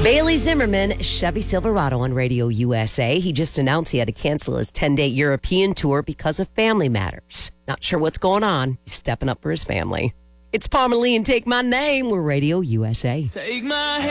Bailey Zimmerman, Chevy Silverado on Radio USA. He just announced he had to cancel his 10-day European tour because of family matters. Not sure what's going on. He's stepping up for his family. It's Palmer Lee and Take My Name. We're Radio USA. Take my